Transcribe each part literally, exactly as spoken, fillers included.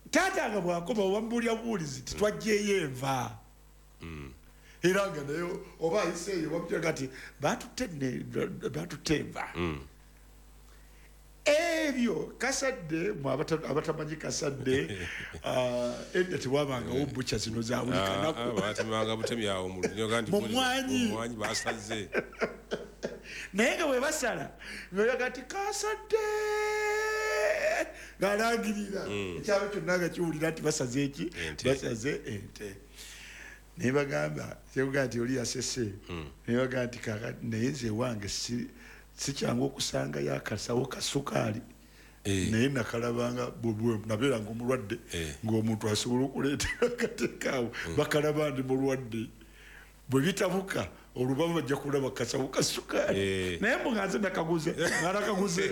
taata nga bwakoma wambulya buulizi titwajjeeyo enva era nga nayo oba ayiseeyo wamutya kati batutte enva ebyo kasadde abatamanyi kasadde edda tewabangawo bucha zino zawulikanakmumwanyi basaze naye nga bwe basala noyo kati kasadde ngaalangirira ekyalo kyonna nga kiwulira nti basaze eki basaze ente naye bagamba kyekugaa nti oli yasese naye bagamba nti naye nze wange si kyangu okusanga yakasawo kasukaali naye nakalabanga nabeeranga omulwadde ng'omuntu asobola okuleetera akatekaawo bakalaba ndi mulwadde bwe bitabuka olubamu bajja kulaba kasawo kasukaali naye muganze nakaguze ngalakaguze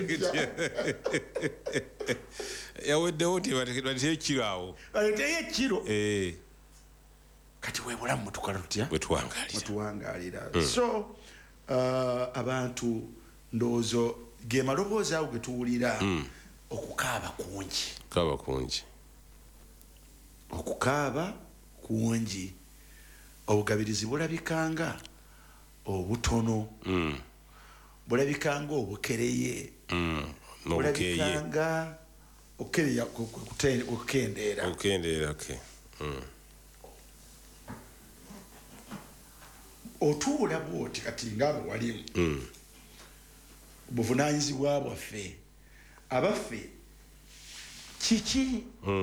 yaweddewo nti baleteyo ekiro awo baleteyo ekiro kati webulamu mutukala tutya bwetuwangalira so abantu ndowoozo ge maloboozi awo ge tuwulira okukaaba kungi kaaba kungi okukaaba kungi obugabirizi bulabikanga obutono bulabikanga obukereye bulabikanga okukereya okukendeera okukendeera otuubula bwoti kati ngaabo walimu buvunaanyizibwa bwaffe abaffe kiki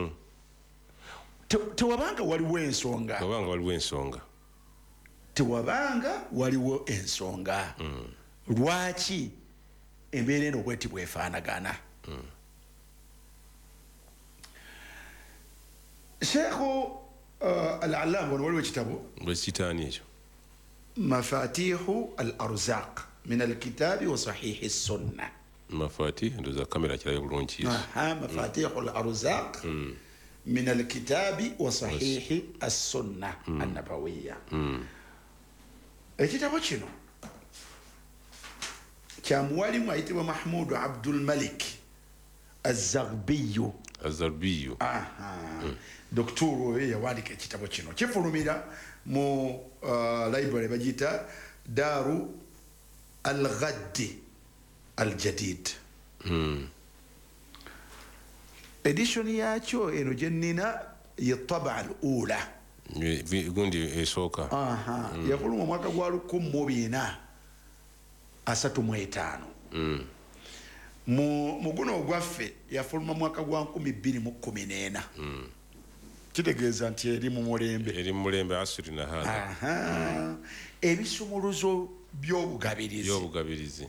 tewabanga waliwo ensonga tewabanga waliwo ensonga tewabanga waliwo ensonga lwaki embeera eno bweti bwefaanagana sheekhu al-allaama wano waliwo ekitabo bwekitaani ekyo mafatihu al-arzaq min al-kitabi wa sahihi sunna mafatih ndoza kamera kirayo bulungi aha mafatihu al-arzaq min al-kitabi wa sahihi as-sunna an-nabawiyya ekitabo kino kya muwalimu ayitibwa Mahmud Abdul Malik az-Zaghbiyu az-Zarbiyu aha doktor oyo yawandiika ekitabo kino kifulumira mu library bagiyita Daru al-Ghaddi al-Jadid edition yakyo eno gyennina ye taba al-ula gundi esooka aha yafuluma omwaka gwa lukumi mu bina asatu mu etaano mu guno ogwaffe yafuluma mwaka gwa nkumi bbiri mu kkumi n'ena kitegeeza nti eri mu mulembe eri mu mulembe asiri na hada ebisumuluzo by'obugabirizi by'obugabirizi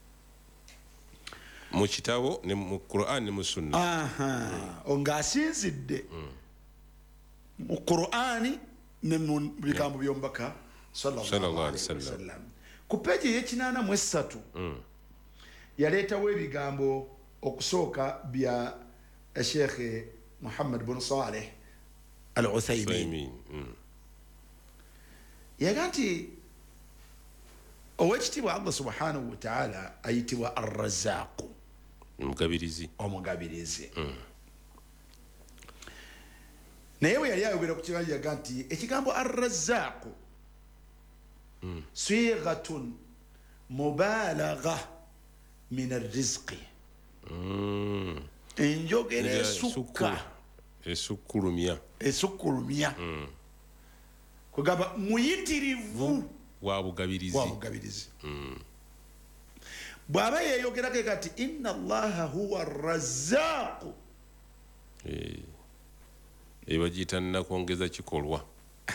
mu kitabo ne mu Qur'an ne mu sunna aha ng'asinzidde mu Qur'ani ne mu bigambo by'omubaka sallallahu alaihi wasallam ku peji y'ekinaana mu esatu yaleetawo ebigambo okusooka bya Sheikh Muhammad bin Saleh Al-Uthaymin yaga nti owekitiibwa Allah subhanahu wa ta'ala ayitibwa Ar-Razzaq omugabirizi omugabirizi naye bwe yali ayogera ku kibanji yaga nti ekigambo Ar-Razzaq sighatun mubalagha min ar-rizqi enjogera esukka esukkulumya esukkulumya kugamba muyitirivu wa bugabirizi wa bugabirizi bw'aba yeeyogerako kati inna allaha huwa ar-razzaq ebagiyita nnakwongeza kikolwa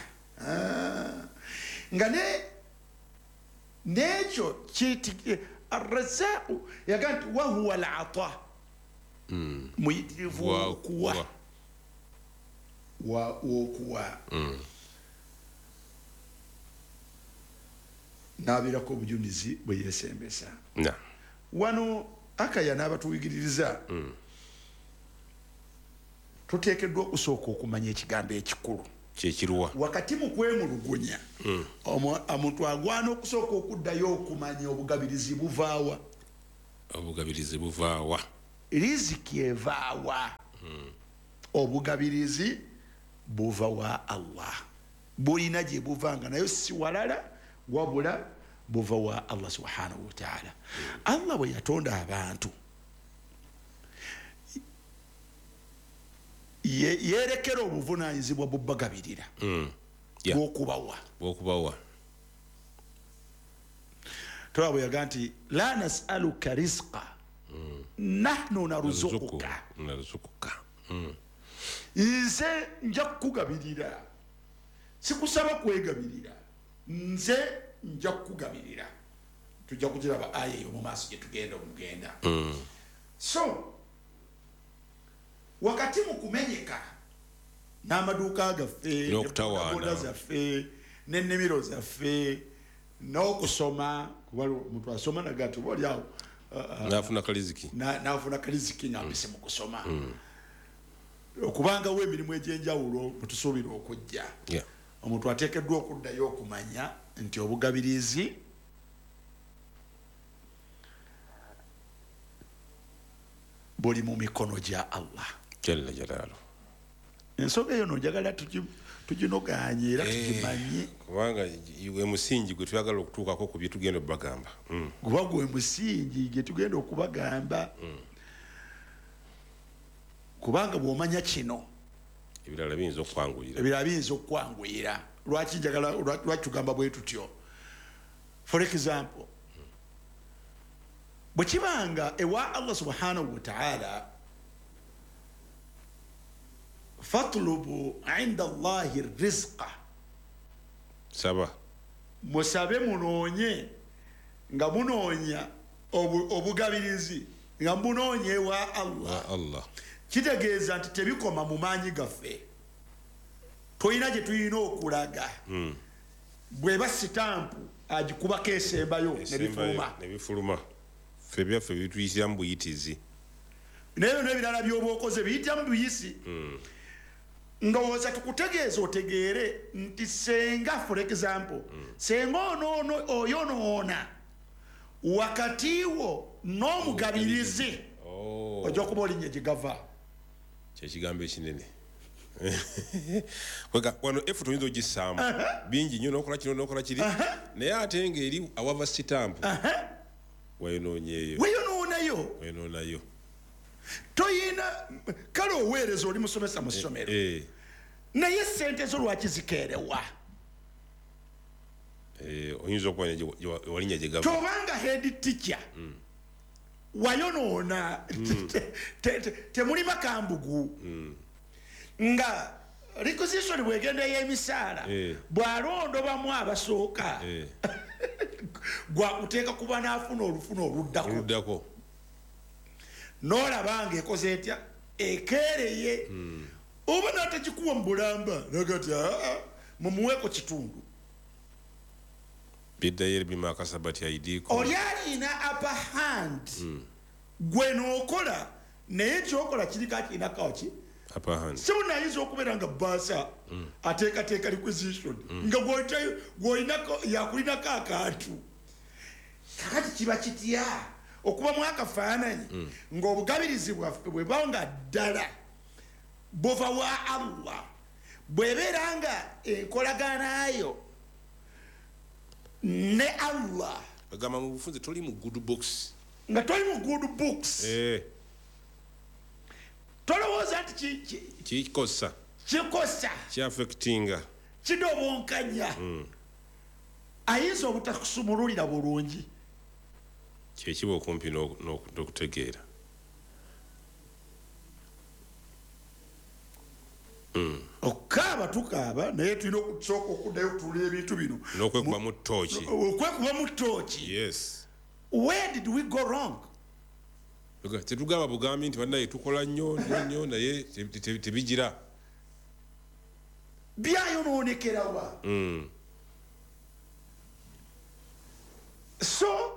nga ne n'ekyo kiyitike ar-razzaq yaga nti wa huwa al-ata muyitirivu wokuwa wokuwa n'abeerako obujunizi bwe yeesembesa wano akaya n'abatuwigiririza tuteekeddwa okusooka okumanya ekigambo ekikulu kyekirwa wakati mu kwemulugunya omuntu agwana okusooka okuddayo okumanya obugabirizi buvaawa obugabirizi buvaawa riziki evaawa obugabirizi buva wa Allah bulina gye buvanga nayo si walala wabula buva wa Allah subhanahu wa ta'ala. Allah bwe yatonda abantu yerekera obuvunanyizibwa bubagabirira bwokubawa bwokubawa toba bwe yaga nti la nasaluka rizqa nahnu narzuquka narzuquka nze nja kukugabirira sikusaba kwegabirira nze nja kukugabirira. Tujja kugiraba aya eyo mu maaso gye tugenda omugenda. So wakati mu kumenyeka n'amaduuka gaffe n'okutawaana zaffe n'ennimiro zaffe n'okusoma kuba omuntu asoma nagati oba oliawo n'afuna kaliziki n'afuna kaliziki ng'ampise mu kusoma okubangawo emirimu egy'enjawulo mutusuubira okujja omuntu ateekeddwa okuddayo okumanya nti obugabirizi buli mu mikono gya Allah jalla jalaalu. Ensonga eyo njagala tuginoganye era tugimanye kubanga gwe musingi gwe tuyagala okutuukako ku bye tugenda okubagamba. Guba gwe musingi gye tugenda okubagamba kubanga bw'omanya kino ebirala biyinza okukwanguyira ebirala biyinza okukwanguyira. Lwaki njagala lwaki tugamba bwe tutyo? For example, bwe kibanga ewa Allah subhanahu wa ta'ala fatlubu inda Allahi rizqa, saba musabe munoonye nga munoonya obugabirizi nga munoonya ewa Allah. Allah kitegeeza nti tebikoma mu maanyi gaffe, toyina gye tuyina okulaga. Bweba sitampu agikubako esembayo nebifuluma nebifuluma ffe byaffe bituyisira mu buyitizi nayo n'ebirala by'oba okoze biyita mu buyisi. Ndowooza tukutegeeza otegeere nti senga for example senga onoono oyonoona wakati wo n'omugabirizi ojja kuba olinnye gye gava. Kyekigambo ekinene kwega wano efu tuyinza ogisaamu bingi nnyo n'okola kino n'okola kiri naye ate ng'eri awava sitampu weyonoonyeeyo weyonoonayo weyonoonayo toyina kale oweereza oli musomesa mu ssomero naye sente zo lwaki zikeerewa? oyinza okumanya walinnya gye gava. tobanga head teacher wayonoona temuli makambugu nga requisition bwegenda y'emisaala bw'alondobamu abasooka gwakuteeka kuba n'afuna olufuna oluddako n'olabanga ekoze etya ekeereye oba n'atakikuwa mu bulamba nagati mumuweeko kitundu biddayo bima kasabati aidikum. Oli alina upper hand gwe n'okola naye kyokola kiriko akirina kawaki upper hand. Si unayinza okubeera nga baasa ateekateeka requisition nga gw'olinako yakulinako akantu kakati kiba kitya okuba mu akafaananyi ng'obugabirizi bwaffe bwe bawo nga ddala buva wa Allah bw'ebeera nga enkolaganayo ne Allah agamba mu bufunze toli mu good books nga toli mu good books tolowooza nti kikosa kikosa kyaffectinga kidobonkanya ayinza obutakusumululira bulungi kyekiba okumpi n'okutegeera. Okukaaba tukaaba naye tulina okusooka okuddayo tutuulira ebintu bino n'okwekubamu ttooki. Okwekubamu ttooki. Yes. Where did we go wrong? Tetugamba bugambi nti bannaye tukola nnyo nnyo naye tebigira. Byayonoonekera wa? So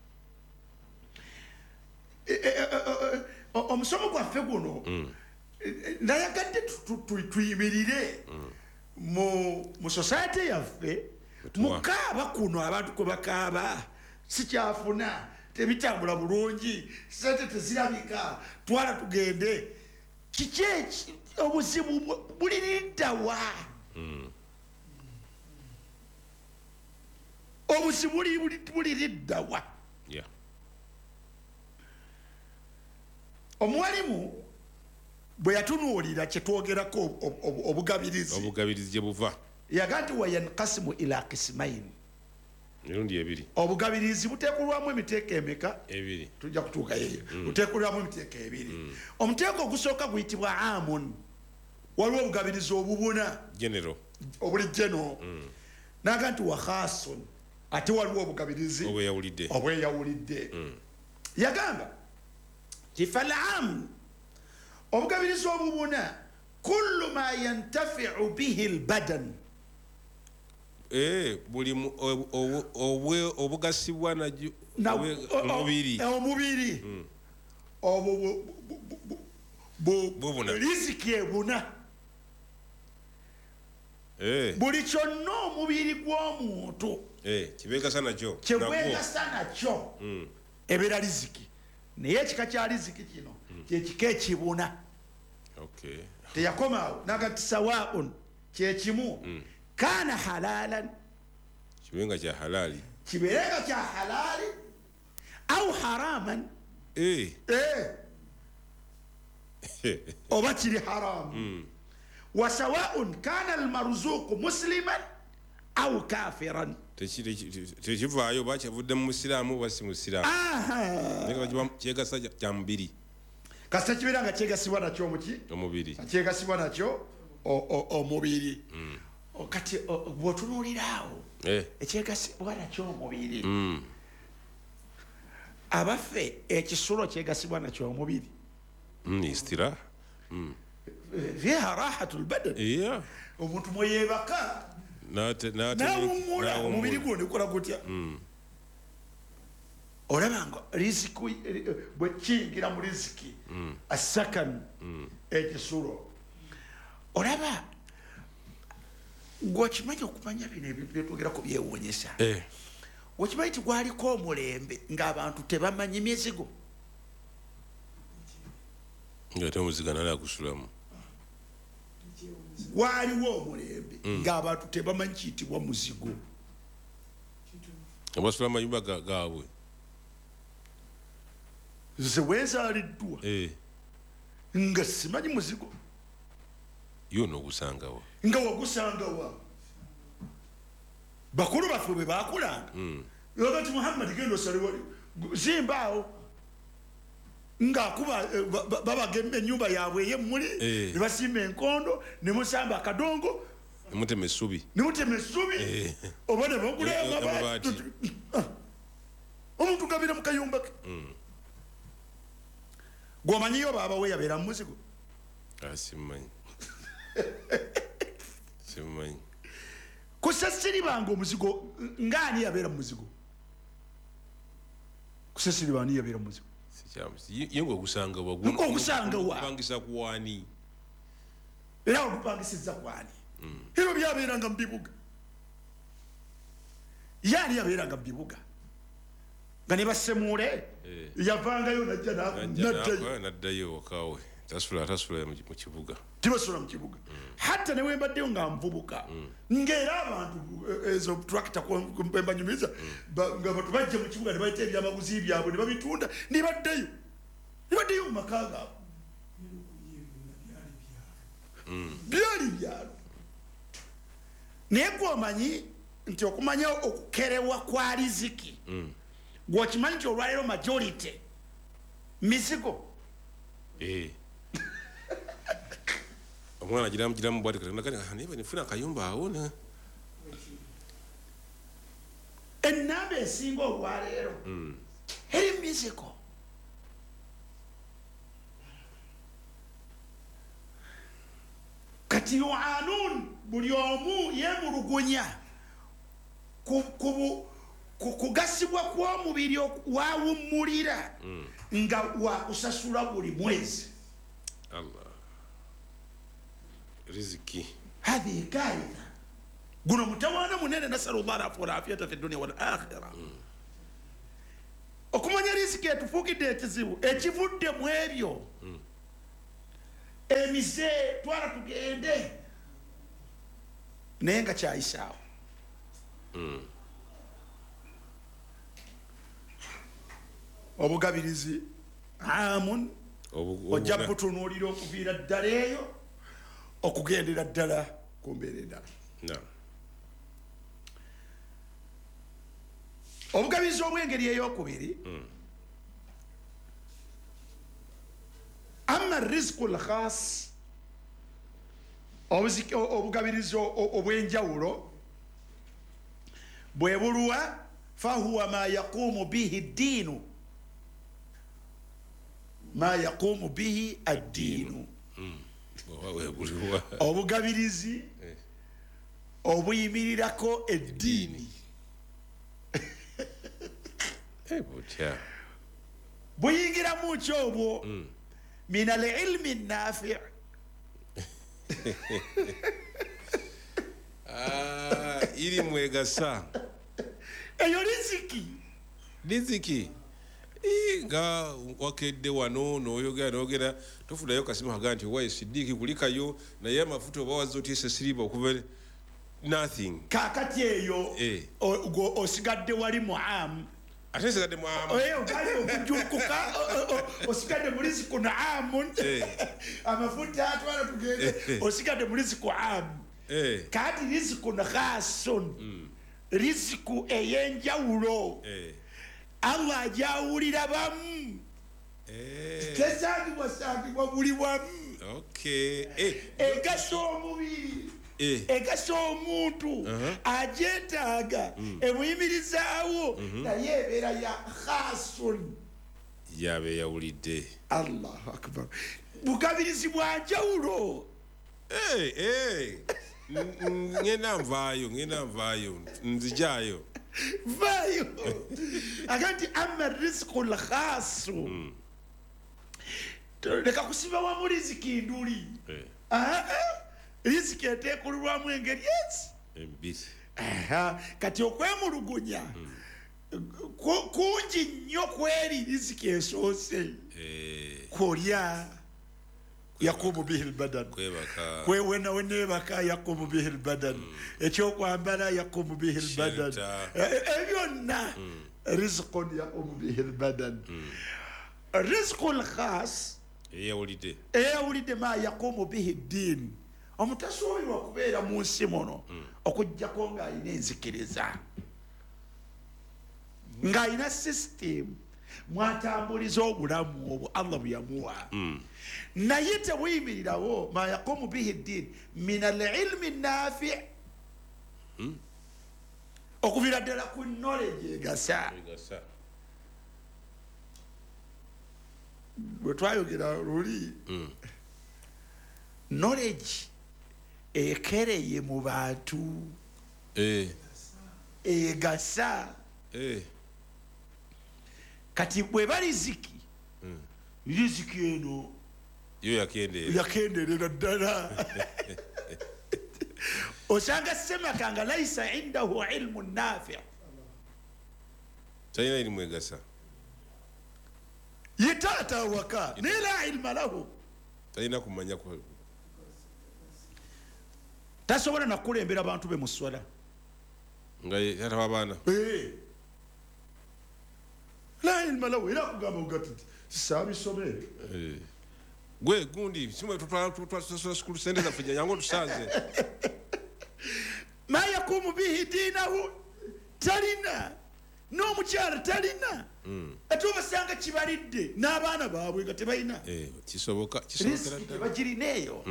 omusomo gwaffe guno nayagadde tuyimirire mu society yaffe mukaaba kuno abantu kwe bakaaba sikyafuna tebitambula bulungi sente tezirabika twala tugende kiki obuzibu buliriddawa obuzibu buliriddawa omuwalimu bwe yatunuulira kyetwogerako obugabirizi obugabirizi gye buva yaga nti wayankasimu ila kisimaini mirundi ebiri obugabirizi buteekulwamu emiteeko emeka ebiri tujja kutuuka yeyo buteekulwamu emiteeko ebiri omuteeko ogusooka guyitibwa amun waliwo obugabirizi obubuna genero obuli geno naga nti wa khasun ate waliwo obugabirizi obweyawulidde obweyawulidde yagamba ti falamu obugabirizi obubuna kullu ma yantafiu bihi lbadan buli obugasibwa omubiri omubiri obwo riziki ebuna buli kyonna omubiri gw'omuntu kibegasa nakyo kyebwegasa nakyo ebeera riziki naye ekika kya riziki kino kyekika ekibuna teyakomaawo nagati sawaun kyekimu kana halalan kibenga kya halali kiberenga kya halali au haraman eh oba kiri haramu wa sawaun kana almarzuqu musliman au kafiran tekivaayo oba kyavudde mu musiraamu oba si musiraamu kyegasa kya mubiri kasita kibeera nga kyegasibwa nakyo omuki omubiri kyegasibwa nakyo omubiri kati bwotunuuliraawo ekyegasibwa nakyo omubiri abaffe ekisulo kyegasibwa nakyo omubiri istira fiha rahatu lbadan omuntu mweyebaka nawumula omubiri gwo nekola gutya olaba nga riziki bwe kiyingira mu riziki asakani ekisulo olaba ng'okimanyi okumanya bino byetwogerako byewuunyisa okimanyi ti gwaliko omulembe ng'abantu tebamanyi mizigo ngate omuziga nali agusulamu gwaliwo omulembe ng'abantu tebamanyi kiyitibwa muzigo abasula amayumba gaabwe nze wenzaaliddwa nga simanyi muzigo yo noogusangawa nga wagusangawa bakulu baffe bwe bakulanga yogati muhammadi genda osale zimbaawo ngaakuba babaga ennyumba yaabwe eyemmuli ne basimba enkondo ne musamba akadongo nemutema essubi nemutema essubi oba ne bagulayo omuntu gabira mu kayumba ke gwomanyiyo baabawe yabeera mu muzigo simanyi simanyi kusasiribanga omuzigo ngaani yabeera mu muzigo kusasiribanga ani yabeera mu muzigo yenga ogusangawa ogusangawapangisa kuwani era ogupangisiza kwani ebyo byabeeranga mu bibuga yaani yabeeranga mu bibuga nga ne basemuule yavangayo najja naddayo wakawe tasula tasula mu kibuga tibasula mu kibuga hatta ne wembaddeyo nga nvubuka ng'era abantu ezo tractor kwembanyumiza nga batu bajja mu kibuga ne bayita ebyamaguzi byabwe ne babitunda ne baddayo ne baddayo mu maka gaabwe byali byalo naye gwomanyi nti okumanya okukerewa kwa riziki gwokimanyi nti olwaleero majority mizigo omwana agiramu giramu bwati naye nifuna akayumba awo ennamba esinga olwaleero eri mizigo kati yuanun buli omu yemulugunya kugasibwa kw'omubiri wawummulira nga wakusasula buli mwezi riziki hadhihi kaitha guno mutawaana munene nasalu llah alafu walafiyata fi dunia wal akhira okumanya riziki etufuukidde ekizibu ekivudde mu ebyo emize twala tugende naye nga kyayisaawo. obugabirizi amun ojja butunuulira okuviira ddala eyo okugendera ddala ku mbeera endala. obugabirizi obw'engeri ey'okubiri amma rizqu lkhas obugabirizi obw'enjawulo bwe bulwa fahuwa ma yaqumu bihi ddiinu ma yaqumu bihi addiinu obugabirizi obuyimirirako eddiini buyingiramu ki obwo min alilmi nafi irimu egasa eyo riziki riziki nga wakedde wano noyogera noyogera tofunayo kasimu haga nti owaye Siddiiki kulikayo naye amafuta oba wazza otiise siriba okuva nothing kakati eyo osigadde wali muamu ate sigadde muamu ogali okujulukuka osigadde mu riziki naamun amafuta atwala tugende osigadde mu riziki amu kati riziki khasun riziki ey'enjawulo Allah ajawulira bamu tesangibwa sangibwa buli wamu egasa omubiri egasa omuntu agyetaaga emuyimirizaawo naye ebeera ya khasun yabe yawulidde. Allahu akbar. bugabirizi bwa njawulo ngenda nvaayo ngenda nvaayo nzijayo vayo agati amma rizqu lkhasu leka kusiba wamu riziki nduli riziki eteekulirwamu engeri ezi kati okwemulugunya kungi nnyo kweri riziki esoose kwolya yaqumu bihi lbadan kwewena wenebaka yaqumu bihi lbadan ekyokwambala yaqumu bihi lbadan ebyonna rizqun yaqumu bihi lbadan rizqu lkhas eyawulidde ma yaqumu bihi ddiin omutasuubirwa kubeera mu nsi muno okujjako ng'alina enzikiriza ng'alina system mwatambuliza obulamu obwo Allah bweyamuwa naye tebuyimiririrawo ma yaqumu bihi ddiin min alilmi nafi okuviira ddala ku knowledge egasa. bwe twayogera luli knowledge ekereye mu bantu egasa kati bwe bariziki riziki eno yo yakenderera ddala osanga semakanga laisa indahu ilmu nafi talina irimu egasa ye taata waka naye la ilma lahu talina kumanya tasobola nakulembera abantu be mu swala nga taata w'abaana la ilma lahu era kugamba ugati sisabisomere gwe gundi simwe tutwala skulu sente zaffe yangu tusanze ma yakumu bihi diinahu talina n'omukyala talina ate obasanga kibalidde n'abaana baabwe nga tebalina bagirina eyo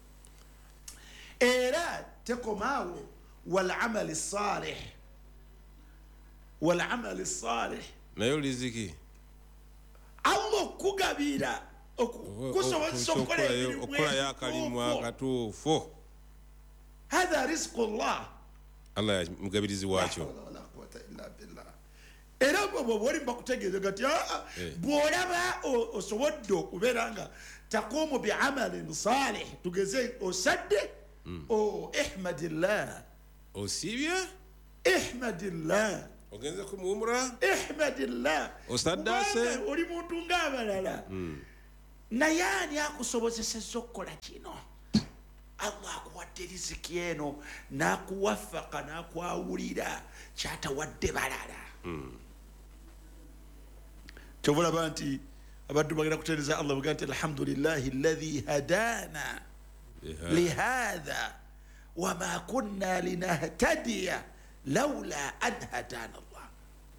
era tekomaawo walamali salih walamali salih naye oliziki Allah okugabira okusobozesa okukola okolayo akalimu akatuufu hatha rizqu llah Allah mugabirizi wakyo era bwoba oli mbakutegeeza gati bwolaba osobodde okubeera nga taqumu biamalin salih tugeze osadde ihmadillah osibye ihmadillah ogenze ku muumura ihmadillah osaddase oli muntu ng'abalala naye ani akusobozesezza okukola kino? Allah akuwadde riziki eno n'akuwafaka n'akwawulira kyatawadde balala. kyobulaba nti abaddu bagenda kutendereza Allah baga nti alhamdulillahi alladhi hadana lihadha wama kunna linahtadiya lawla an hadana Allah.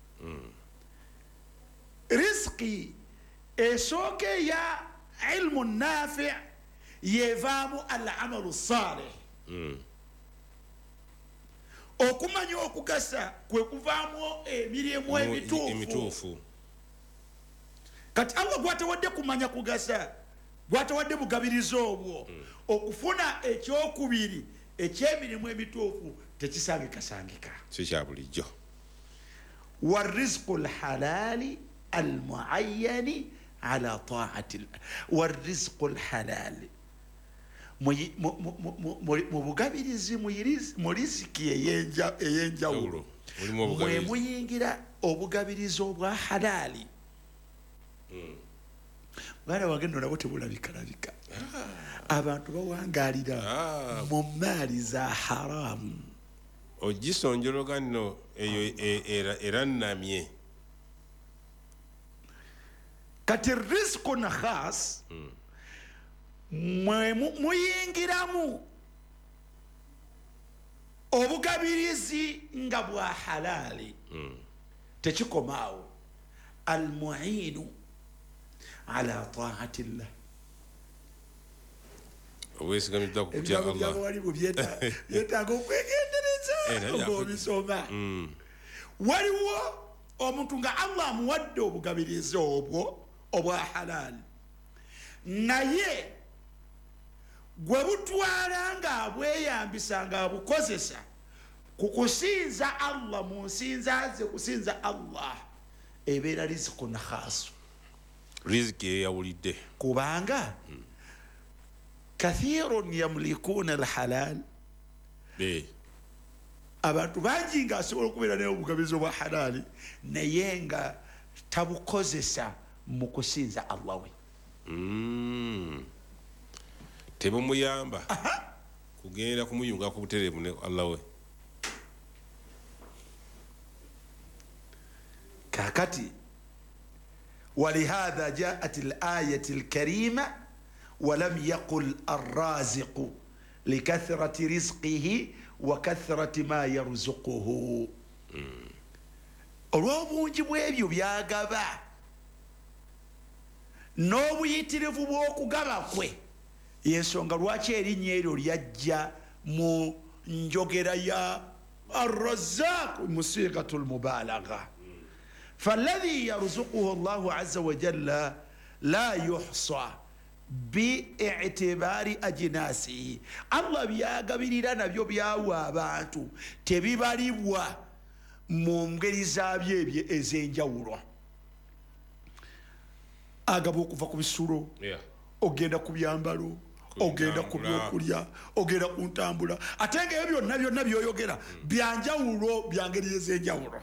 riziki esooke ya ilmu nafi' yevaamu al-amalu salih. okumanya okugasa kwe kuvaamu emirimu emituufu. kati Allah gwatawadde kumanya kugasa, gwatawadde bugabiriza obwo, okufuna ekyokubiri ekyemirimu emituufu tekisangikasangika, si kya bulijjo. warizqu lhalali almuayyani ala taati warizqu lhalali, mu bugabirizi mu riziki eyenjawulo mwe muyingira obugabirizi obwa halali. mwana wange nno nabwo tebulabikalabika. abantu bawangalira mu maali za haramu. ogisonjologa nno eyo era nnamye. kati rizqun khas mwe muyingiramu obugabirizi nga bwa halali. tekikomaawo. almuinu ala taati llah. obwesigamiddwa ku kutya Allah. ebigambo waliwo byetaaga okwegendereza ng'obisoma. waliwo omuntu nga Allah amuwadde obugabirizi obwo obwa halali, naye gwe butwala nga abweyambisa nga abukozesa ku kusinza Allah, mu nsinza ze kusinza Allah, ebeera rizqun khasu. riziki eyawulidde. kubanga kathirun yamlikuna alhalal, abantu bangi nga asobola okubeera naye obugabirizi obwa halali naye nga tabukozesa mu kusinza Allah we. tebumuyamba kugenda kumuyunga ku butereevu ne Allah we. kakati ولهذا جاءت الآية الكريمة ولم يقل الرازق لكثرة رزقه وكثرة ما يرزقه. olw'obungi bw'ebyo byagaba n'obuyitirivu bw'okugaba kwe, yensonga lwaki erinnya eryo lyajja mu njogera ya arrazaq mu sigatul mubalagha. فالذي يرزقه الله عز وجل لا يحصى باعتبار أجناسه. الله byagabirira nabyo byawa abantu tebibalibwa mu ngeri zaabyo ebyo ez'enjawulo. agaba okuva ku bisulo, ogenda ku byambalo, ogenda ku byokulya, ogenda ku ntambula, ate nga ebyo byonna byonna byoyogera byanjawulo, bya ngeri ez'enjawulo.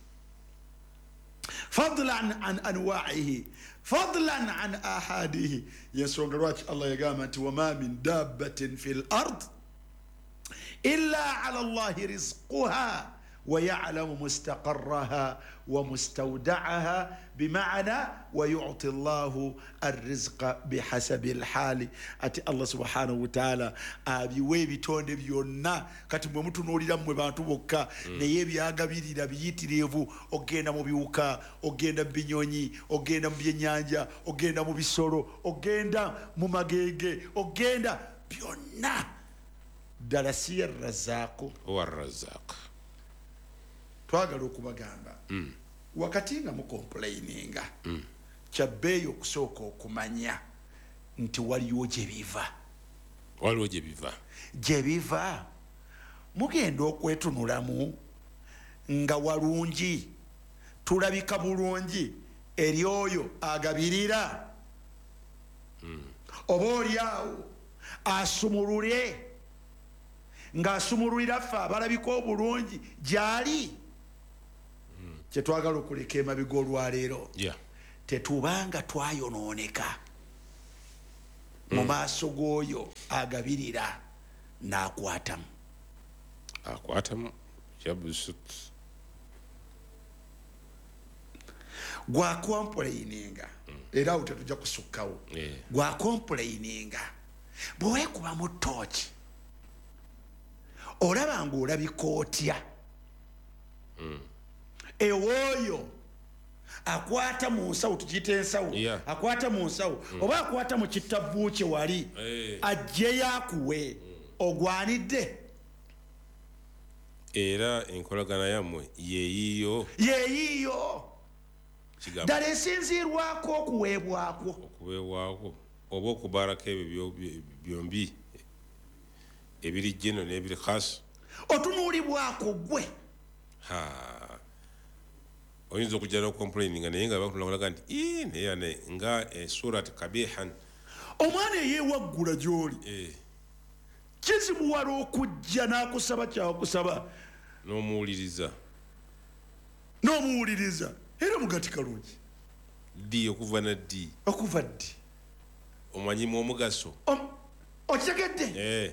فضلا عن انواعه فضلا عن احاده. يسوع لواك الله يقامت وما من دابة في الارض الا على الله رزقها ويعلم مستقرها ومستودعها بمعنى ويعطي الله الرزق بحسب الحال. ati Allah subhanahu wa ta'ala abiwe bitonde byonna kati mwe mutunuulira mmwe bantu bokka naye byagabirira biyitirivu. ogenda mu biwuka, ogenda mu binyonyi, ogenda mu byennyanja, ogenda mu bisolo, ogenda mu magege, ogenda byonna ddala si arrazaaku wa arrazaq. twagala okubagamba wakati nga mukomplaininga kyabbeeyi okusooka okumanya nti waliwo gye biva. waliwo gye biva gye biva mugenda okwetunulamu nga walungi, tulabika bulungi eri oyo agabirira. oba oli awo asumulule ng'asumululira ffe abalabika obulungi gy'ali. kyetwagala okuleka emabega olwaleero tetubanga twayonooneka mu maaso g'oyo agabirira n'akwatamu akwatamu yabusut gwa complaininga era awo tetujja kusukkawo gwa complaininga bwe weekuba mu tooki olaba ng'olabika otya ewooyo akwata mu nsawo tukiyita ensawo akwata mu nsawo oba akwata mu kitabbu kye wali ajjeyo akuwe ogwanidde era enkolagana yammwe yeeyiyo yeeyiyo ddala esinziirwako okuweebwako okuweebwako oba okubaarako ebyo byombi ebiri jeno n'ebiri khas otunuulibwako gwe oyinza okujja n'okomplaininga naye nga bakunakulaga nti ii naye nga surat kabihan omwana eyeewaggula gy'oli kizibuwala okujja n'akusaba kyakusaba n'omuwuliriza n'omuwuliriza era mugati kalungi ddi okuva na ddi okuva ddi omanyimu omugaso okitegedde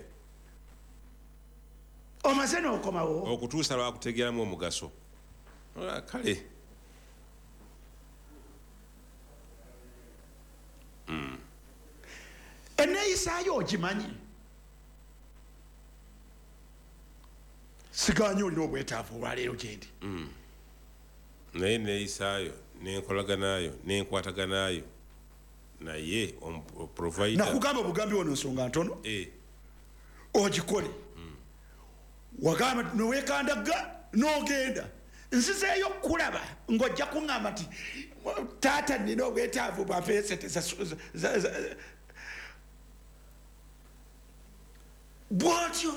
omaze n'okomawo okutuusa lwakutegeeramu omugaso kale enneeyisaayo ogimanyi siganye olina obwetaavu olwaleero gyendi naye enneeyisaayo n'enkolaganayo n'enkwataganayo naye provider nakugamba obugambi wono nsonga ntono ogikole wagamba noweekandaga n'ogenda nzizeeyo kulaba ng'ojja kuŋŋamba nti taata nina obwetaavu bwampeesete bwotyo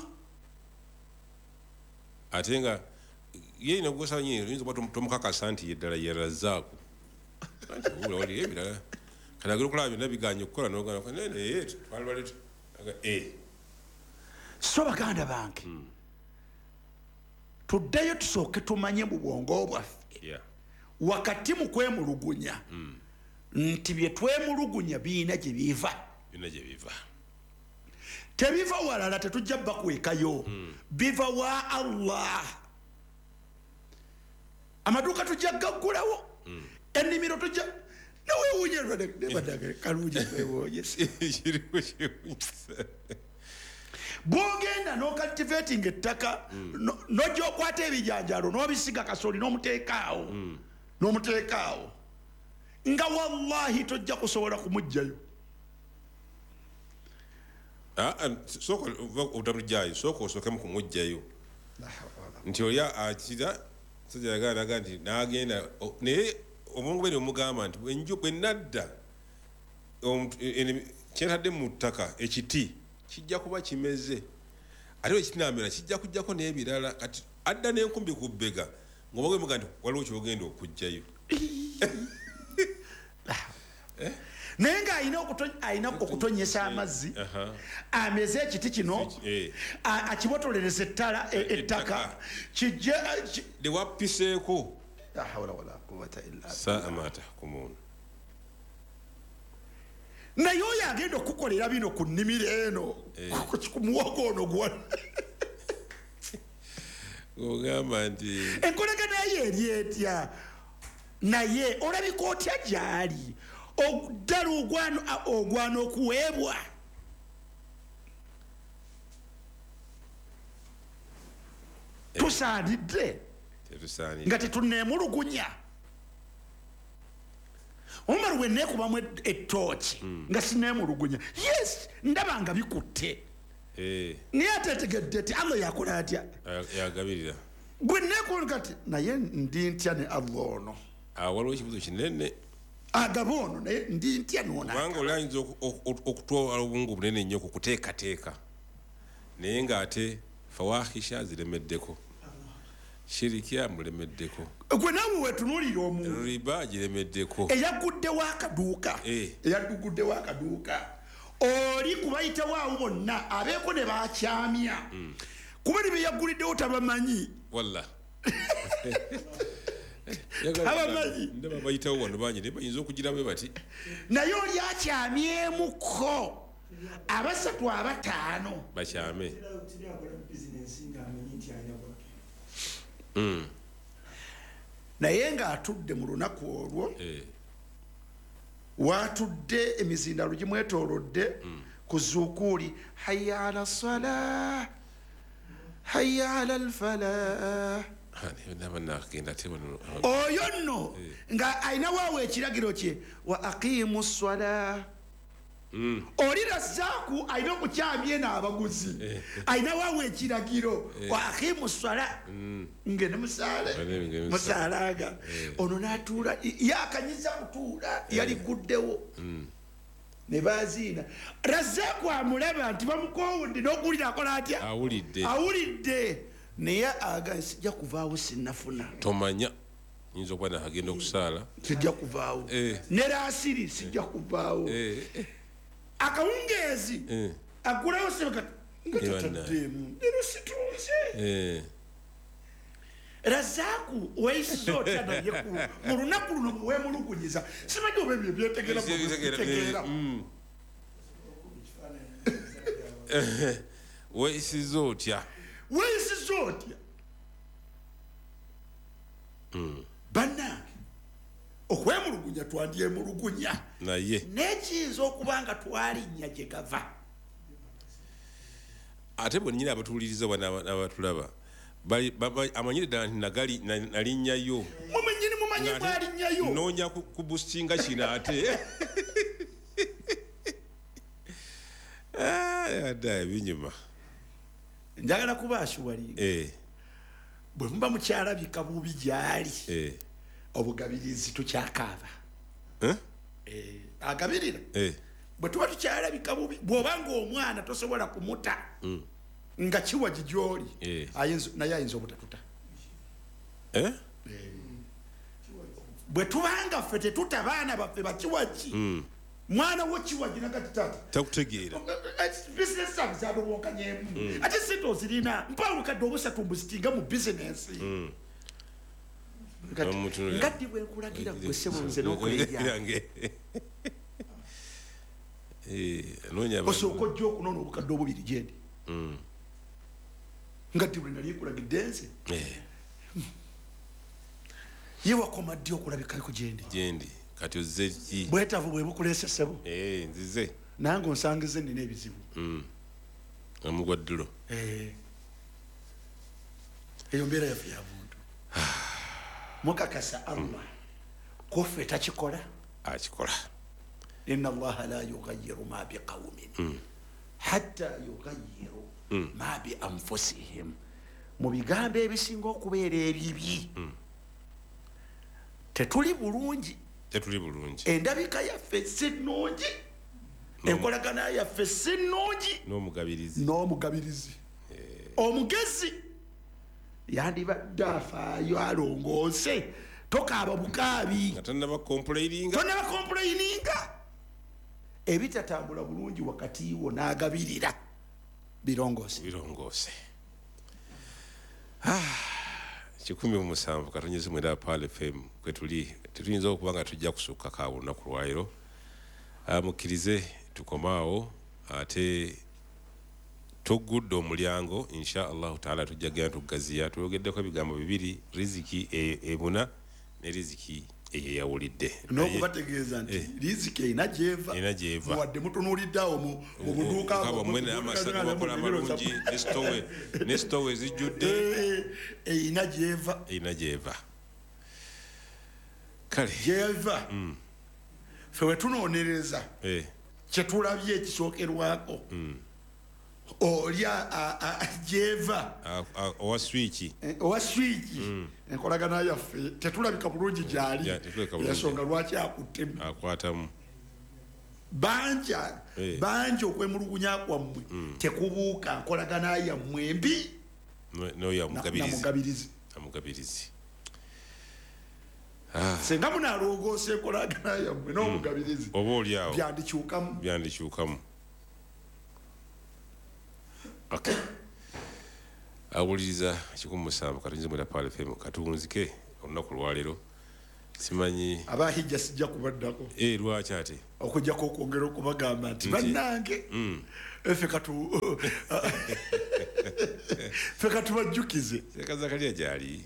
ate nga ye nagusaba nyini oyinza kuba tomukakasa nti yeddala yerazaaku oli ebirala kati agera okulaba byonna biganye okukola nogannaye twalibaleta so baganda bange tuddeyo tusooke tumanye mu bwongo bwaffe wakati mu kwemulugunya nti bye twemulugunya biina gye biva tebiva walala tetujja bakwekayo biva wa Allah amaduuka tujja gaggulawo ennimiro tujja nawewunyerwadde kalungi wewonyesa bwogenda n'ocultivating ettaka nojja okwata ebijanjalo n'obisiga kasoli n'omuteekaawo n'omuteekaawo nga wallahi tojja kusobola kumugjayo sooka obutamugjayo sooka osookemu kumugjayo nti oli akira sajja yagalaga nti n'agenda naye obwongo bwe ne omugamba nti bwe nadda kyentadde mu ttaka ekiti kijja kuba kimeze ate wekitinamera kijja kujjako n'ebirala kati adda n'enkumbi ku bbega ng'obagwemuga nti waliwo kyogenda okugjayo naye ng'alina okutonyesa amazzi ameze ekiti kino akibotolereza ettaka kijje lewappiseeko saa amatahkumuun naye oyo agenda okukolera bino ku nnimiro eno ku muwogo ono gwona ogamba nti enkolagana ye eri etya naye olabika otya gyali ddala ogwana okuweebwa tusaanidde nga tetunneemulugunya omumala bwe neekubamu ettooki nga sineemulugunya yes ndaba nga bikutte naye ateetegedde ti Allah yakola atya yagabirira gwe neekolga ti naye ndi ntya ne Allah ono waliwo ekibuzo kinene agaba ono naye ndi ntya noona kubanga oli ayinza okutwala obungu bunene nnyo kukuteekateeka naye ng'ate fawahisha ziremeddeko shirikia mulemeddeko gwe naawe wetunuulira omuntu riba giremeddeko eyaguddewo akaduuka eyaguddewo akaduuka oli kubayitawo awo bonna abeeko ne bakyamya kuba ne beyagguliddewo tabamanyi walla tabamanyi ndaba bayitawo wano bangi naye bayinza okugira bwe bati naye oli akyamyemuko abasatu abataano bakyame naye ng'atudde mu lunaku olwo watudde emizindalo gimwetoolodde ku zuukuuli hayya ala sala hayya ala alfalah oyo nno nga ayinawo awo ekiragiro kye wa aqimu swala oli Razaaku alina okukyamya eno abaguzi ayinawo awo ekiragiro wa aqimu swala ngene musaalaga ono n'atuula yakanyiza kutuula yali guddewo ne baziina Razaaku amulaba nti bamukoowudde n'okuwulira akola atya awulidde naye aga sijja kuvaawo sinnafuna tomanya nyinza okuba naagenda okusaala sijja kuvaawo ne laasiri sijja kuvaawo akawungeezi agulawo sebeka nga tataddeemu lero situnze Razaaku weyisiza otya naye mu lunaku luno muweemulugunyiza simanyi oba ebyo byetegeera bitegeera weyisiza otya weyisiza otya bannange okwemulugunya twandyemulugunya naye nekiyinza okuba nga twalinnya gye gava ate bwennyini abatuwuliriza n'abatulaba amanyire ddala nti nalinnyayo mumenyini mumanyi mwalinnyayo noonya kubusitinga kino ate adda ebinyuma njagala kubaasuwalinga bwe muba mukyalabika bubi gyali obugabirizi tukyakaaba agabirira bwe tuba tukyalabika bubi bw'oba ng'omwana tosobola kumuta nga kiwa gy'oli naye ayinza obutatuta bwe tubanga ffe tetuta baana baffe bakiwaki mwana wo kiwagi nagati tata takutegeera bizinesi zange zadobonkanyemu ate sente ozirina mpawo obukadde obusatu mbuzitinga mu bizinesi ngaddi bwenkulagira gwe ssebo nze n'okwebyange osooka ojja okunoona obukadde obubiri gyendi ngaddi bwe nali nkulagidde nze ye wakoma ddi okulabikako gyendi gyendi kati ozze ki bwetavu bwe bukuleese ssebo nzize nange onsangize nina ebizibu omugwaddulo eyo mbeera yaffe ya buntu mukakasa Allah kuffe takikola akikola inna allaha la yughayyiru ma biqawmin hatta yughayyiru ma bi anfusihim mu bigambo ebisinga okubeera ebibi tetuli bulungi tetuli bulungi endabika yaffe si nnungi enkolagana yaffe si nnungi n'omugabirizi n'omugabirizi omugezi yandibadde afaayo alongoose tokaaba bukaabi nga tannaba kompulaininga tonnaba kompulaininga ebitatambula bulungi wakati wo n'agabirira birongoose birongoose kikumi mu musanvu katonyezi mwenda Paul F M kwetuli tetuyinza okuba nga tujja kusukka ka lunaku lwaliro mukkirize tukomaawo ate tugudde omulyango insha allahu taala tujja genda tugaziya tuyogeddeko ebigambo bibiri riziki ebuna ne riziki eyeyawulidde n'okubategeeza nti riziki erina gyeva erina gyeva wadde mutunuuliddeawo mu buduuka mwene amasaga bakola amalungi nesitowe zijjudde erina gyeva erina gyeva kale gyeva ffe wetunoonereza kyetulabye ekisookerwako olya gyeva owa swiki owa swiki enkolagana yaffe tetulabika bulungi gyali ensonga lwaki akuttemu akwatamu banja banja okwemulugunya kwammwe tekubuuka nkolagana yammwe mbi namugabirizi namugabirizi senga munalongoosa enkolagana yammwe n'omugabirizi oba oliawo byandikyukamu byandikyukamu okay awuliriza kikumi musanvu katonyiza mwera Paul F M katunzike olunaku lwaleero simanyi abahijja sijja kubaddako eh lwaki ate okujjako okwongera okubagamba nti bannange efe katu fe katubajjukize Zakariya gyali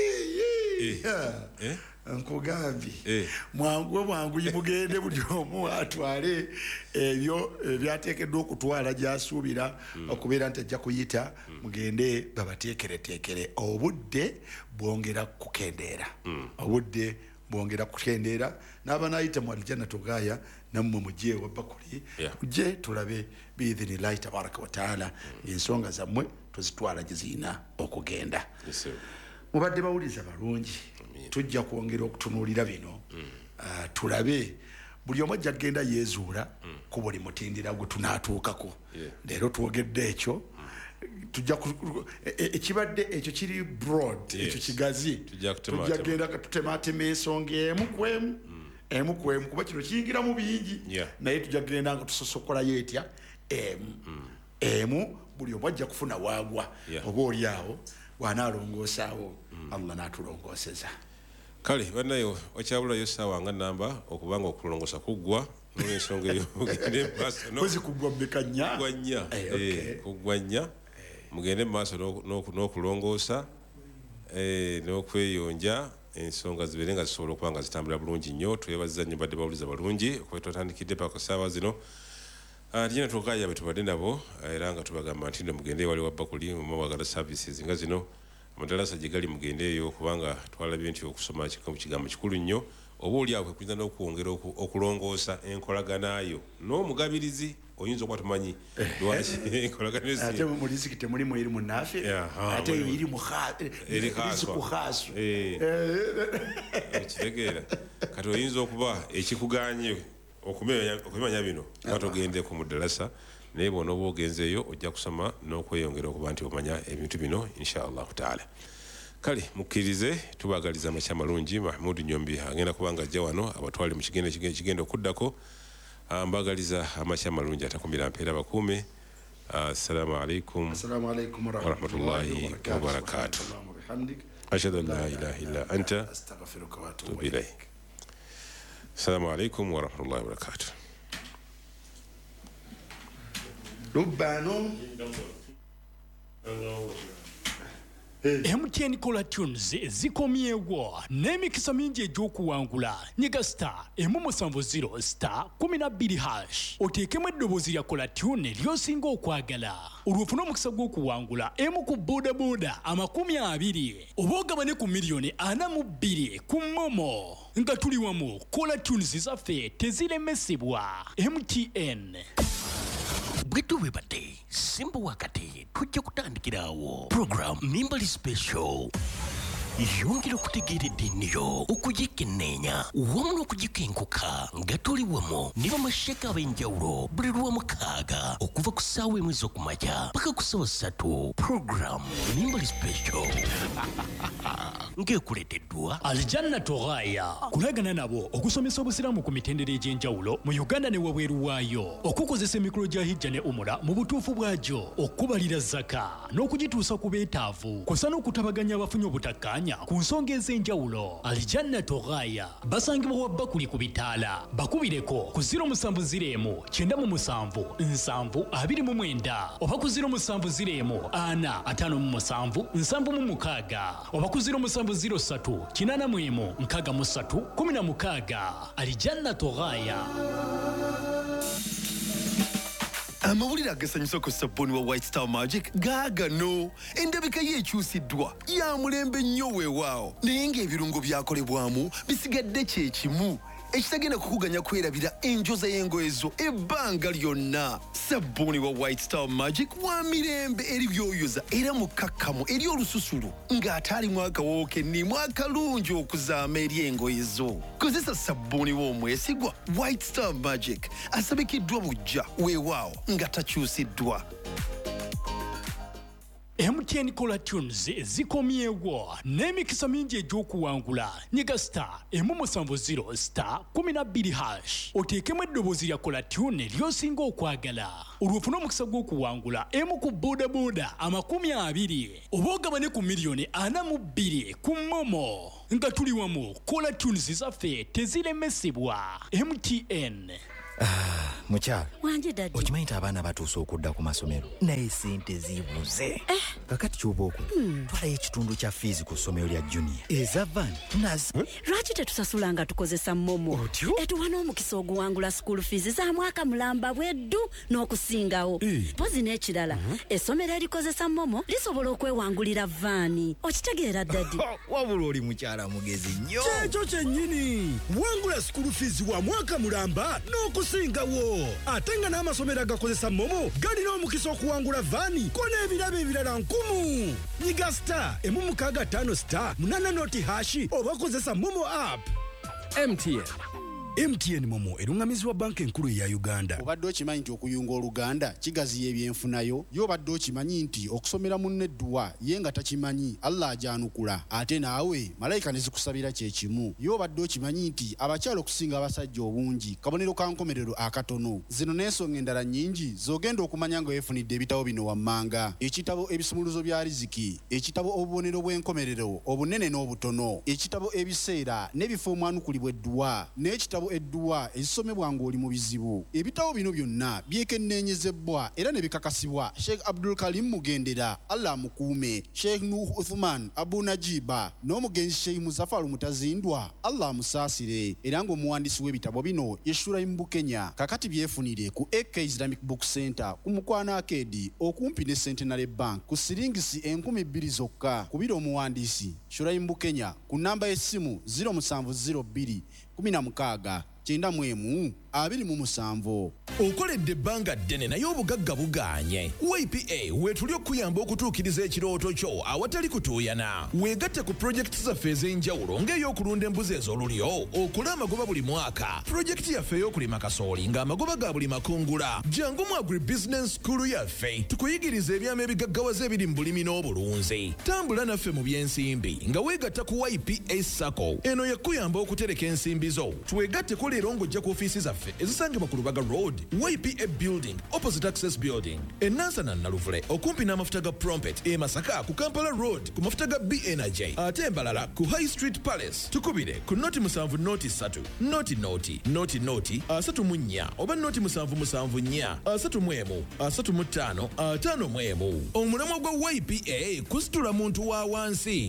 nkugambye mwangu mwangu mugende buli omu atwale ebyo byateekeddwa okutwala gy'asuubira okubeera nti ajja kuyita mugende babateekereteekere obudde bwongera kukendeera obudde bwongera kukendeera n'abanayita mu aljana tugaya nammwe mujje ewa bakuli mujje tulabe biidhinillahi tabaraka wataala ensonga zammwe tuzitwala gye zirina okugenda mubadde bawuliza balungi tujja kwongera okutunuulira bino tulabe buli omu ajja kgenda yeezuula ku buli mutindira gwe tunaatuukako leero twogedde ekyo tujja ekibadde ekyo kiri broad ekyo kigazi tujja kgenda tutematema ensonga emu kwemu emu kwemu kuba kino kiyingira mu bingi naye tujja kgenda nga tusosokolayo etya emu emu buli omu ajja kufuna waagwa oba oli awo bw'anaalongoosaawo allah n'atulongooseza kale bannayo wakyabulayo ssaawa nga namba okubanga okulongosa kuggwa n'ensonga eyo mugende maaso kuggwa mmeka nnya kuggwa nnya mugende mu maaso n'okulongoosa n'okweyonja ensonga zibeere nga zisobola okuba nga zitambula bulungi nnyo twebaziza nnyo badde bawuliza balungi okuba twatandikidde paka ssaawa zino tugenda twogaya betubadde nabo era nga tubagamba nti nno mugende ewali wa bakuli mumawagala services nga zino amadalasa gye gali mugende eyo kubanga twalabye nti okusoma kigambo kikulu nnyo oba oli awo kuyinza n'okwongera okulongoosa enkolaganayo n'omugabirizi oyinza okuba tumanyi lwaki enkolaganaate mu riziki temulimu eri munaffe ate eri muriziki khasu kitegeera kati oyinza okuba ekikuganye okumanya bino nga togende ku mudalasa naye bona oba ogenzeeyo ojja kusoma n'okweyongera okuba nti omanya ebintu bino inshallahu taala kale mukkirize tubagaliza amakya malungi Mahmoud Nyombi agenda kubanga ajja wano abatwale mu kigendo kigenda okuddako mbagaliza amakya malungi atakumira mpeera bakuume assalamu alaikum warahmatullahi wabarakatuh ashhadu an la ilaha illa anta astaghfiruka wa atubu ilaik assalamu alaikum warahmatullahi wabarakatuh Lubano M T N Cola Tunes zikomyewo n'emikisa mingi egy'okuwangula nyiga star emu musanvu zero star kumi na bbiri hash oteekemu eddoboozi lya Cola Tune ly'osinga okwagala olwofuna omukisa gw'okuwangula emu ku boodabooda amakumi abiri oba ogabane ku miliyoni ana mu bbiri ku momo nga tuli wamu Cola Tunes zaffe teziremesebwa M T N bwetu webate simba wakati tujja kutandikirawo program nimbali special yongera okutegeeredde ennyo okugikenneenya wamu n'okugikenkuka nga tuli wamu ne bamasheka ab'enjawulo buli lwamukaaga okuva ku ssaawa emu ez'okumakya paka ku ssaawa ssatu program nimbali special ng'ekuleeteddwa aljanna toghaya kulagana nabo okusomesa obusiraamu ku mitendera egy'enjawulo mu uganda ne wabweru waayo okukozesa emikolo gya hijja ne umura mu butuufu bwagyo okubalira zaka n'okugituusa ku beetaavu kw'osa n'okutabaganya abafunye obutakkaanya ku nsonga ez'enjawulo aljanna toghaya basangibwa wa bakuli ku bitaala bakubireko ku ziro musanvu ziro emu kyenda mu musanvu nsanvu abiri mu mwenda oba ku ziro musanvu ziro emu ana ataano mu musanvu nsanvu mu mukaaga oba ku ziro musanvu ziro ssatu kinaana mu emu nkaaga mu ssatu kumi na mukaaga aljanna toghaya amawulire agasanyusa ku sabbuuni wa White Star Magic gaagano endabika ye ekyusiddwa ya mulembe nnyo weewaawo naye ng'ebirungo byakolebwamu bisigadde kye kimu ekitagenda kukuganya kwerabira enjoza y'engoye zo ebbanga lyonna sabbuuni wa White Star Magic wa mirembe eri byoyoza era mukakkamu eri olususulu ng'ate alimu akawoowo kennimu akalungi okuzaama eri engoye zo kozesa sabbuuni w'omwesigwa White Star Magic asabikiddwa bujja weewaawo nga takyusiddwa M T N Cola Tunes zikomyewo n'emikisa mingi egy'okuwangula nyiga star emu musanvu zero star kumi na bbiri hash oteekemu eddoboozi lya Cola Tune ly'osinga okwagala olwofuna omukisa gw'okuwangula emu ku bodaboda amakumi abiri oba ogabane ku miliyoni ana mu bbiri ku momo nga tuli wamu Cola Tunes zaffe teziremesebwa M T N. Ah, mukyala. Wanje dadi. Okimanyi nti abaana batuuse okudda ku masomero naye ssente zibuze. Eh. Kakati ky'oba okola. Hmm. Twalayo ekitundu kya fees ku ssomero lya junior. Eza van tunazi. Hmm? Lwaki tetusasula nga tukozesa momo? Otyo? Etuwa n'omukisa oguwangula school fees za mwaka mulamba bweddu n'okusingawo. Eh. Pozi n'ekirala. Uh-huh. Essomero erikozesa momo lisobola okwewangulira vaani. Okitegeera dadi. Wabula oli mukyala mugezi nnyo. Kyekyo kyennyini. Wangula school fees wa mwaka mulamba n'okusingawo. Singawo atenga n'amasomero agakozesa momo galina omukisa okuwangula vaani ko n'ebirabo ebirala nkumu. Nyiga star emu mukaaga ttaano star munana noti hashi oba kozesa momo app. M T N M T N momo erungamizibwa banka enkulu eya Uganda. Obadde okimanyi nti okuyunga oluganda kigaziya ebyenfunayo yo obadde okimanyi nti okusomera munne edduwa ye nga takimanyi Allah ajanukula ate naawe malayika ne zikusabira kye kimu yo obadde okimanyi nti abakyala okusinga abasajja obungi kabonero ka nkomerero akatono zino n'ensonga endala nnyingi zogenda okumanya nga weefunidde ebitabo bino wammanga ekitabo ebisumuluzo bya riziki ekitabo obubonero bw'enkomerero obunene n'obutono ekitabo ebiseera n'ebifo omwanukulibwa edduwa n'ekitabo edduwa ezisomebwa ng'oli mu bizibu. Ebitabo bino byonna byekenneenyezebwa era ne bikakasibwa Sheikh Abdul Karim Mugendera Allah mukuume, Sheikh Nuh Uthman Abu Najiba n'omugenzi Sheikh Muzaffar Mutazindwa Allah musaasire era ng'omuwandiisi w'ebitabo bino ye Shuraim Bukenya. Kakati byefunire ku A K Islamic Book Center ku Mukwana Arcade okumpi ne Centenary Bank ku siringisi enkumi bbiri zokka. Kubira omuwandiisi Shuraim Bukenya ku namba y'essimu zero musanvu zero bbiri kumi na mukaaga kyenda mu emu abiri mu musanvu. Okoledde ebbanga ddene naye obugagga buganye. Y P A weetuli okuyamba okutuukiriza ekirooto kyo awatali kutuuyana. Weegatte ku pulojekiti zaffe ez'enjawulo ng'ey'okulunda embuzi ez'olulyo okole amagoba buli mwaka. Pulojekiti yaffe ey'okulima kasooli ng'amagoba ga buli makungula. Jangu mu agribusiness school yaffe tukuyigiriza ebyama ebigaggawaza ebiri mu bulimi n'obulunzi. Tambula naffe mu by'ensimbi nga weegatta ku Y P A Sacco. Eno yakuyamba okutereka ensimbi zo. Twegatte ko leero ng'ojja ku ofiisi zaffe ezisangibwa ku Lubaga Road, Y P A Building, opposite Access Building, e Nansana Naluvule, okumpi n'amafuta ga Prompet, e Masaka ku Kampala Road, ku mafuta ga B Energy, ate embalala ku High Street Palace. Tukubire ku noti musanvu noti ssatu, noti noti, noti noti, asatu mu nnya, oba noti musanvu musanvu nnya, asatu mu emu, asatu mu ttaano, ataano mu emu. Omulamwa gwa Y P A kusitula muntu wa wansi.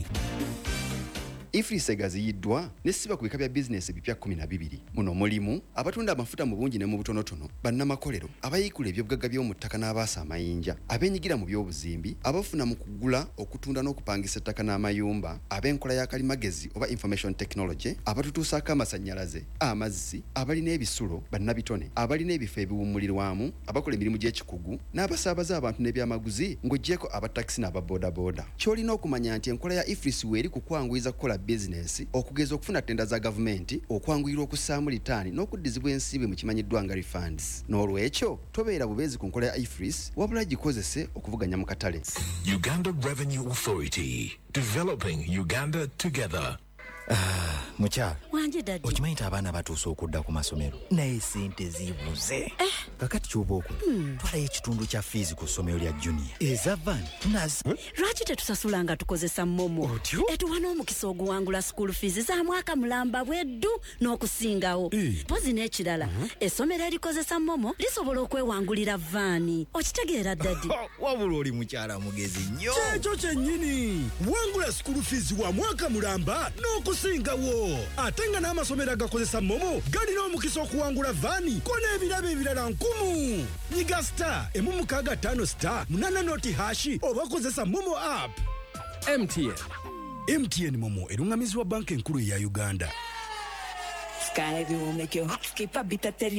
Ifrisa egaziyiddwa n'essiba ku bika bya bizinesi ebipya kkumi na bibiri. Muno mulimu abatunda amafuta mu bungi ne mu butonotono, bannamakolero, abayiikula ebyobugagga by'omu ttaka n'abaasa amayinja, abeenyigira mu by'obuzimbi, abafuna mu kugula, okutunda n'okupangisa ettaka n'amayumba, ab'enkola ya kalimagezi oba information technology, abatutuusaako amasannyalaze, amazzi, abalina ebisulo, bannabitone, abalina ebifo ebiwummulirwamu, abakola emirimu gy'ekikugu, n'abasaabaza abantu n'ebyamaguzi ng'oggyeko abatakisi n'ababoodaboda. Ky'olina okumanya nti enkola ya Ifrisi weeri kukwanguyiza kukola business okugeza okufuna tenda za gavumenti, okwanguyirwa okussaamu litaani n'okuddizibwa ensimbi mu kimanyiddwa nga refunds. N'olwekyo tobeera bubeezi ku nkola ya I F R I S wabula gikozese okuvuganya mu katale. Uganda Revenue Authority, developing Uganda together. Ah, mukyala. Wanje dadi. Okimanyi nti abaana batuuse okudda ku masomero naye ssente zibuze. Eh. Kakati ky'oba okola. Hmm. Twalayo ekitundu kya fees ku ssomero lya junior. Eza van tunazi. Hmm? Lwaki tetusasula nga tukozesa momo? Otyo? Etuwa n'omukisa oguwangula school fees za mwaka mulamba bweddu n'okusingawo. Eh. Pozi n'ekirala. Uh-huh. Essomero erikozesa momo lisobola okwewangulira vaani. Okitegeera dadi. Wabula oli mukyala mugezi nnyo. Kyekyo kyennyini. Wangula school fees wa mwaka mulamba n'okusingawo. Singawo atenga n'amasomero agakozesa momo galina omukisa okuwangula vaani ko n'ebirabo ebirala nkumu. Nyiga star emu mukaaga ttaano star munana noti hashi oba kozesa momo app. M T N M T N momo erungamizibwa banka enkulu eya Uganda. Sky will make your heart skip a bit at